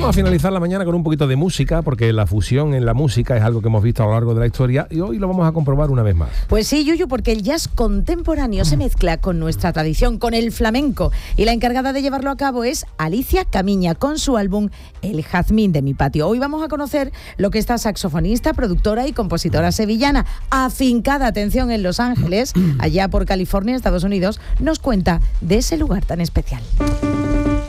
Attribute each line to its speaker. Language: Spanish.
Speaker 1: Vamos a finalizar la mañana con un poquito de música, porque la fusión en la música es algo que hemos visto a lo largo de la historia y hoy lo vamos a comprobar una vez más.
Speaker 2: Pues sí, Yuyu, porque el jazz contemporáneo se mezcla con nuestra tradición, con el flamenco, y la encargada de llevarlo a cabo es Alicia Camiña, con su álbum El Jazmín de mi patio. Hoy vamos a conocer lo que esta saxofonista, productora y compositora sevillana, afincada, atención, en Los Ángeles, allá por California, Estados Unidos, nos cuenta de ese lugar tan especial.